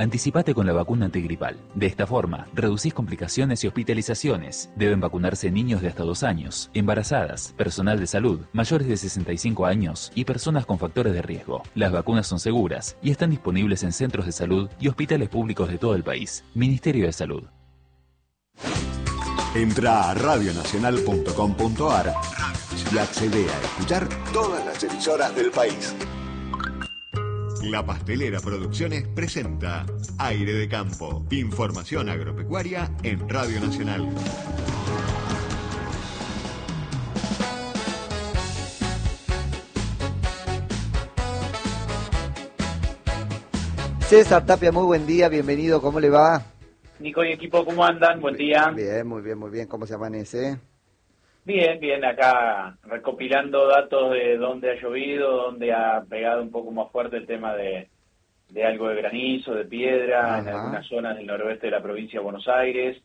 Anticipate con la vacuna antigripal. De esta forma, reducís complicaciones y hospitalizaciones. Deben vacunarse niños de hasta 2 años, embarazadas, personal de salud, mayores de 65 años y personas con factores de riesgo. Las vacunas son seguras y están disponibles en centros de salud y hospitales públicos de todo el país. Ministerio de Salud. Entra a radionacional.com.ar y accede a escuchar todas las emisoras del país. La Pastelera Producciones presenta Aire de Campo. Información agropecuaria en Radio Nacional. César Tapia, muy buen día, bienvenido, ¿cómo le va? Nico y equipo, ¿cómo andan? Buen día. Bien, muy bien, ¿cómo se amanece? Bien, acá recopilando datos de dónde ha llovido, dónde ha pegado un poco más fuerte el tema de algo de granizo, de piedra, en algunas zonas del noroeste de la provincia de Buenos Aires,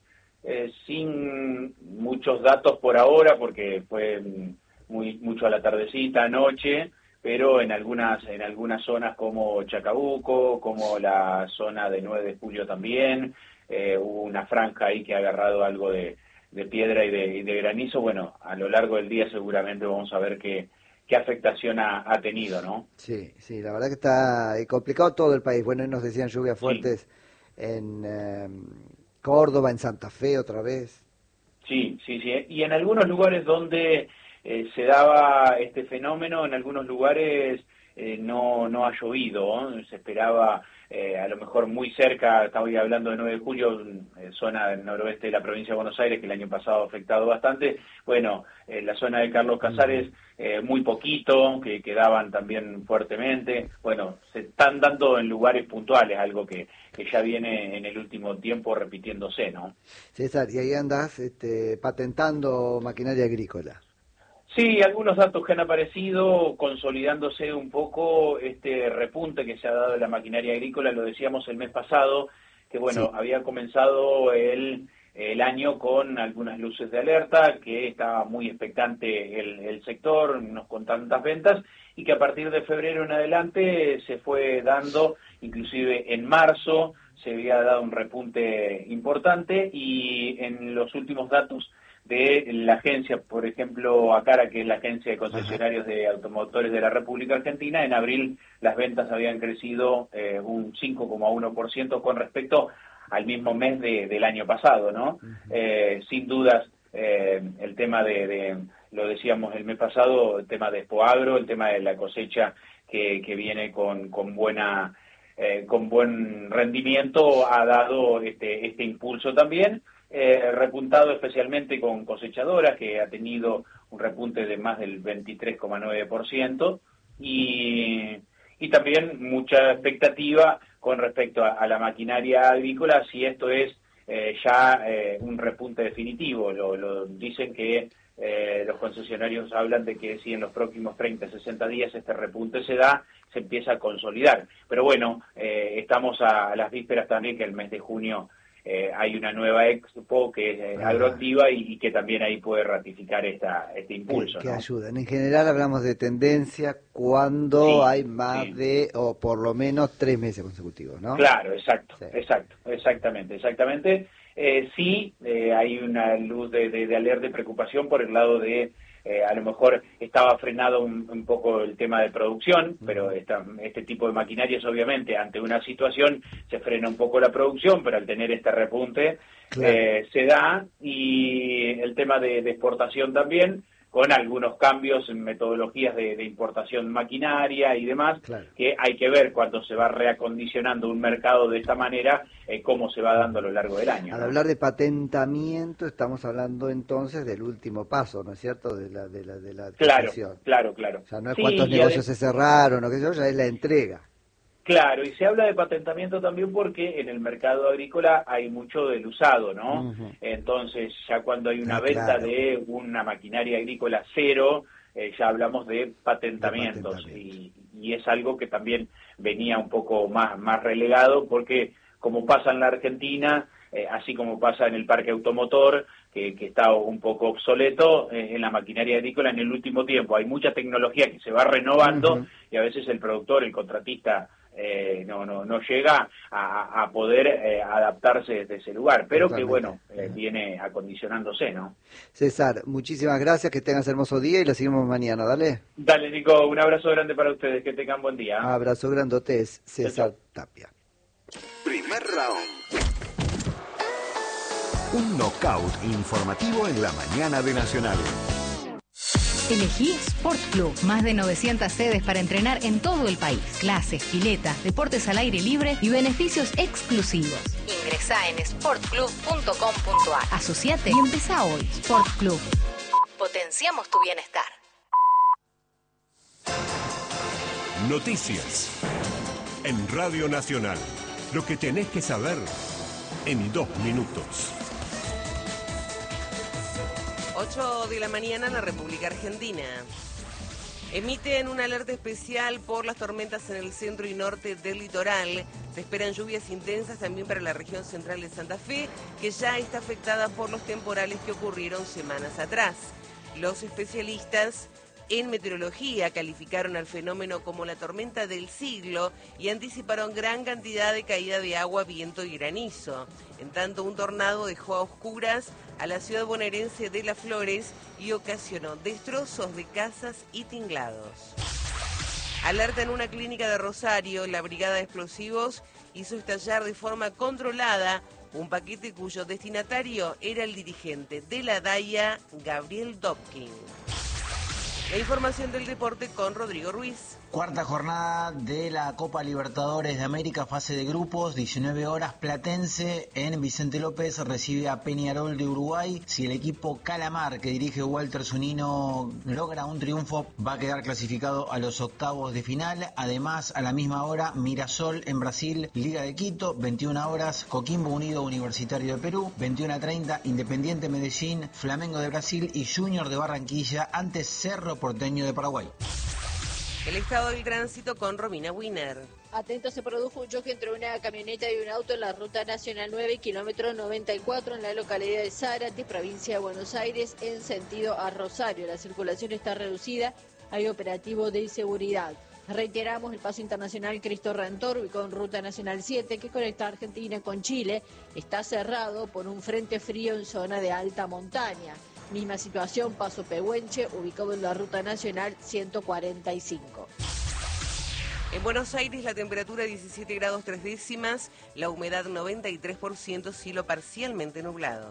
sin muchos datos por ahora, porque fue mucho a la tardecita, anoche, pero en algunas zonas como Chacabuco, como la zona de 9 de julio también, hubo una franja ahí que ha agarrado algo de piedra y de granizo. Bueno, a lo largo del día seguramente vamos a ver qué afectación ha tenido, ¿no? Sí, la verdad que está complicado todo el país. Bueno, nos decían lluvias fuertes en Córdoba, en Santa Fe otra vez. Sí, y en algunos lugares donde se daba este fenómeno, en algunos lugares no ha llovido, ¿no? Se esperaba a lo mejor muy cerca, estaba hablando de 9 de julio, zona del noroeste de la provincia de Buenos Aires, que el año pasado ha afectado bastante. Bueno, la zona de Carlos Casares, muy poquito, que quedaban también fuertemente. Bueno, se están dando en lugares puntuales, algo que ya viene en el último tiempo repitiéndose, ¿no? César, y ahí andás patentando maquinaria agrícola. Sí, algunos datos que han aparecido, consolidándose un poco este repunte que se ha dado en la maquinaria agrícola. Lo decíamos el mes pasado, que bueno, había comenzado el año con algunas luces de alerta, que estaba muy expectante el sector, no con tantas ventas, y que a partir de febrero en adelante se fue dando, inclusive en marzo se había dado un repunte importante, y en los últimos datos de la agencia, por ejemplo, ACARA, que es la agencia de concesionarios de automotores de la República Argentina, en abril las ventas habían crecido un 5,1% con respecto al mismo mes del año pasado, ¿no? Sin dudas, el tema lo decíamos el mes pasado, el tema de Expoagro, el tema de la cosecha que viene con buen rendimiento, ha dado este impulso también. Repuntado especialmente con cosechadoras, que ha tenido un repunte de más del 23,9%, y también mucha expectativa con respecto a la maquinaria agrícola, si esto es ya un repunte definitivo. Lo dicen que los concesionarios hablan de que si en los próximos 30, 60 días este repunte se da, se empieza a consolidar. Pero bueno, estamos a las vísperas también que el mes de junio hay una nueva expo que es agroactiva y que también ahí puede ratificar este impulso. Que ¿no? ayudan. En general hablamos de tendencia cuando hay más de, o por lo menos 3 meses consecutivos, ¿no? Claro, exactamente. Sí, hay una luz de alerta y preocupación por el lado de a lo mejor estaba frenado un poco el tema de producción, pero este tipo de maquinarias, obviamente, ante una situación se frena un poco la producción, pero al tener este repunte se da, y el tema de exportación también, con algunos cambios en metodologías de importación maquinaria y demás, que hay que ver cuando se va reacondicionando un mercado de esta manera, cómo se va dando a lo largo del año. Al hablar de patentamiento, estamos hablando entonces del último paso, ¿no es cierto?, de la adquisición. Claro. O sea, no es cuántos negocios se cerraron o qué sé yo, ya es la entrega. Claro, y se habla de patentamiento también porque en el mercado agrícola hay mucho del usado, ¿no? Entonces, ya cuando hay una venta de una maquinaria agrícola cero, ya hablamos de patentamientos, y es algo que también venía un poco más relegado, porque como pasa en la Argentina, así como pasa en el parque automotor, que está un poco obsoleto, en la maquinaria agrícola en el último tiempo hay mucha tecnología que se va renovando, y a veces el productor, el contratista, no llega a poder adaptarse desde ese lugar, pero que bueno, viene acondicionándose, ¿no? César, muchísimas gracias, que tengas hermoso día y lo seguimos mañana, dale. Dale, Nico, un abrazo grande para ustedes, que tengan buen día. Abrazo grandote, es César Tapia. Primer round. Un knockout informativo en la mañana de Nacional. Elegí Sport Club. Más de 900 sedes para entrenar en todo el país. Clases, piletas, deportes al aire libre y beneficios exclusivos. Ingresá en sportclub.com.ar. Asociate y empezá hoy. Sport Club. Potenciamos tu bienestar. Noticias. En Radio Nacional. Lo que tenés que saber en 2 minutos. 8 de la mañana en la República Argentina. Emiten una alerta especial por las tormentas en el centro y norte del litoral. Se esperan lluvias intensas también para la región central de Santa Fe, que ya está afectada por los temporales que ocurrieron semanas atrás. Los especialistas en meteorología calificaron al fenómeno como la tormenta del siglo y anticiparon gran cantidad de caída de agua, viento y granizo. En tanto, un tornado dejó a oscuras a la ciudad bonaerense de Las Flores y ocasionó destrozos de casas y tinglados. Alerta en una clínica de Rosario, la brigada de explosivos hizo estallar de forma controlada un paquete cuyo destinatario era el dirigente de la DAIA, Gabriel Dobkin. La información del deporte con Rodrigo Ruiz. Cuarta jornada de la Copa Libertadores de América, fase de grupos, 19 horas, Platense en Vicente López recibe a Peñarol de Uruguay. Si el equipo Calamar, que dirige Walter Zunino, logra un triunfo, va a quedar clasificado a los octavos de final. Además, a la misma hora, Mirasol en Brasil, Liga de Quito, 21 horas, Coquimbo Unido Universitario de Perú, 21:30, Independiente Medellín, Flamengo de Brasil y Junior de Barranquilla ante Cerro Porteño de Paraguay. El estado del tránsito con Romina Wiener. Atento, se produjo un choque entre una camioneta y un auto en la ruta nacional 9, kilómetro 94, en la localidad de Zárate, provincia de Buenos Aires, en sentido a Rosario. La circulación está reducida, hay operativo de seguridad. Reiteramos, el paso internacional Cristo Redentor, ubicado en ruta nacional 7, que conecta Argentina con Chile, está cerrado por un frente frío en zona de alta montaña. Misma situación, paso Pehuenche, ubicado en la ruta nacional 145. En Buenos Aires la temperatura 17 grados 3 décimas, la humedad 93%, cielo parcialmente nublado.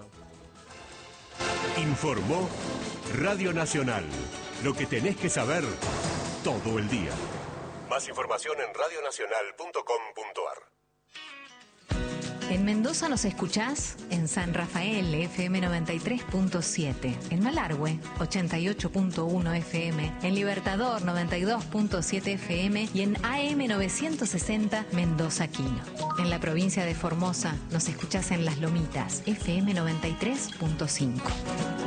Informó Radio Nacional. Lo que tenés que saber todo el día. Más información en radionacional.com.ar. En Mendoza nos escuchás en San Rafael, FM 93.7, en Malargüe, 88.1 FM, en Libertador, 92.7 FM y en AM 960, Mendoza Quino. En la provincia de Formosa nos escuchás en Las Lomitas, FM 93.5.